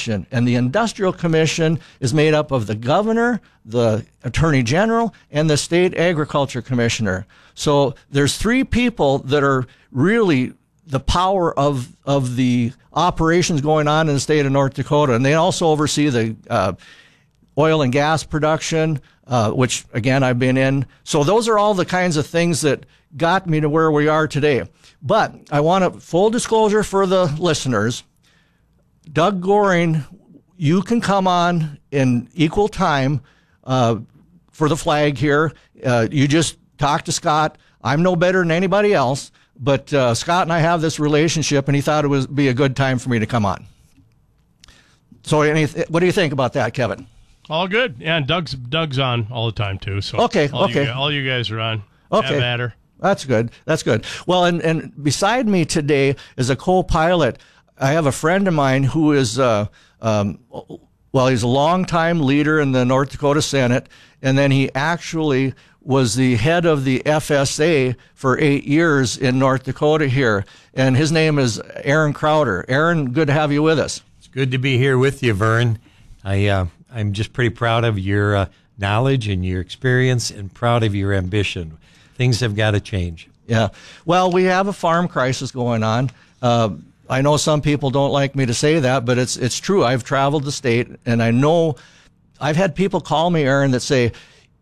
commission, and the industrial commission is made up of the governor, the attorney general, and the state agriculture commissioner. So there's three people that are really the power of the operations going on in the state of North Dakota, and they also oversee the oil and gas production, which again I've been in. So those are all the kinds of things that got me to where we are today. But I want a full disclosure for the listeners. Doug Goring, you can come on in equal time for the flag here. You just talk to Scott. I'm no better than anybody else, but Scott and I have this relationship, and he thought it would be a good time for me to come on. So what do you think about that, Kevin? All good. Yeah, and Doug's on all the time, too. So okay. All you guys are on. Okay. Have at her. That's good. Well, and beside me today is a co-pilot. I have a friend of mine who is, he's a longtime leader in the North Dakota Senate, and then he actually was the head of the FSA for 8 years in North Dakota here, and his name is Aaron Crowder. Aaron, good to have you with us. It's good to be here with you, Vern. I'm just pretty proud of your knowledge and your experience, and proud of your ambition. Things have got to change. Yeah. Well, we have a farm crisis going on. I know some people don't like me to say that, but it's true. I've traveled the state, and I know I've had people call me, Aaron, that say,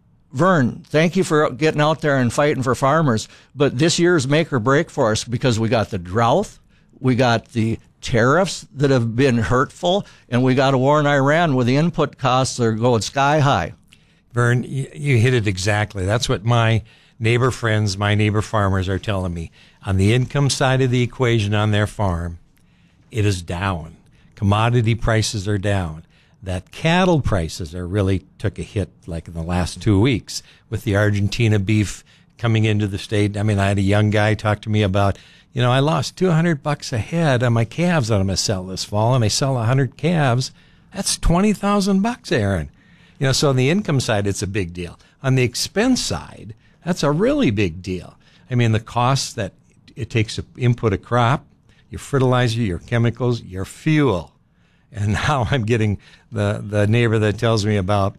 Vern, thank you for getting out there and fighting for farmers, but this year's make or break for us because we got the drought, we got the tariffs that have been hurtful, and we got a war in Iran where the input costs are going sky high. Vern, you hit it exactly. That's what my neighbor friends, my neighbor farmers are telling me. On the income side of the equation on their farm, it is down. Commodity prices are down. That cattle prices are really took a hit like in the last 2 weeks with the Argentina beef coming into the state. I mean, I had a young guy talk to me about, I lost $200 a head on my calves that I'm going to sell this fall, and I sell 100 calves. That's $20,000, Aaron. So on the income side, it's a big deal. On the expense side, that's a really big deal. I mean, the costs that it takes to input a crop, your fertilizer, your chemicals, your fuel. And now I'm getting the neighbor that tells me about,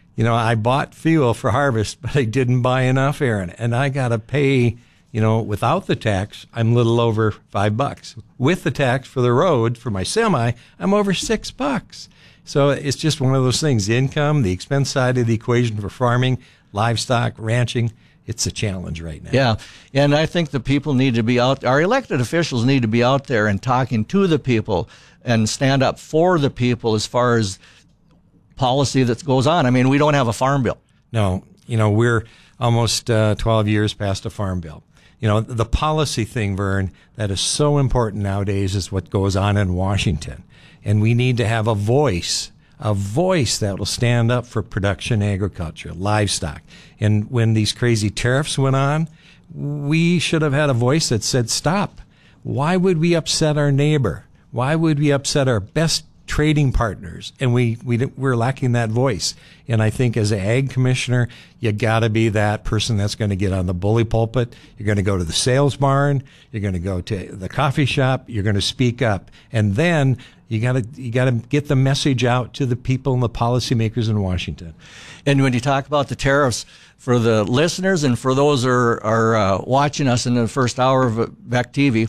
I bought fuel for harvest, but I didn't buy enough, Aaron. And I got to pay, without the tax, I'm a little over $5. With the tax for the road, for my semi, I'm over $6. So it's just one of those things. The income, the expense side of the equation for farming, livestock, ranching, it's a challenge right now. Yeah, and I think the people need to be out, our elected officials need to be out there and talking to the people and stand up for the people as far as policy that goes on. I mean, we don't have a farm bill. No, we're almost 12 years past a farm bill. The policy thing, Vern, that is so important nowadays is what goes on in Washington. And we need to have a voice that will stand up for production agriculture, livestock. And when these crazy tariffs went on, we should have had a voice that said, stop. Why would we upset our neighbor? Why would we upset our best trading partners? And we're lacking that voice. And I think as an ag commissioner, you got to be that person that's going to get on the bully pulpit. You're going to go to the sales barn. You're going to go to the coffee shop. You're going to speak up. And then you got to get the message out to the people and the policymakers in Washington. And when you talk about the tariffs, for the listeners and for those who are watching us in the first hour of Vec TV,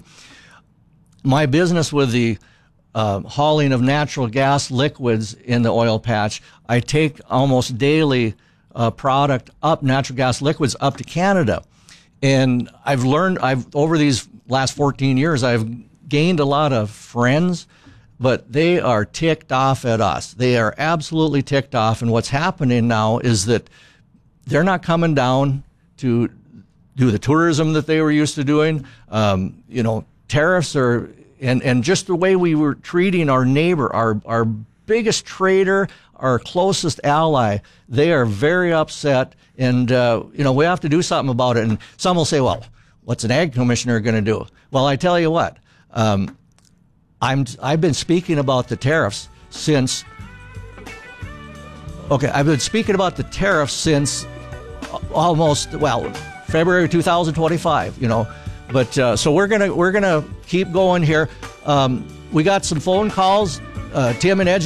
my business with the hauling of natural gas liquids in the oil patch, I take almost daily natural gas liquids up to Canada. And I've learned, over these last 14 years, I've gained a lot of friends, but they are ticked off at us. They are absolutely ticked off. And what's happening now is that they're not coming down to do the tourism that they were used to doing. Tariffs are, and just the way we were treating our neighbor, our biggest trader, our closest ally, they are very upset. And, we have to do something about it. And some will say, well, what's an ag commissioner going to do? Well, I tell you what, I've been speaking about the tariffs since almost February 2025. But so we're gonna keep going here. We got some phone calls. Tim and Ed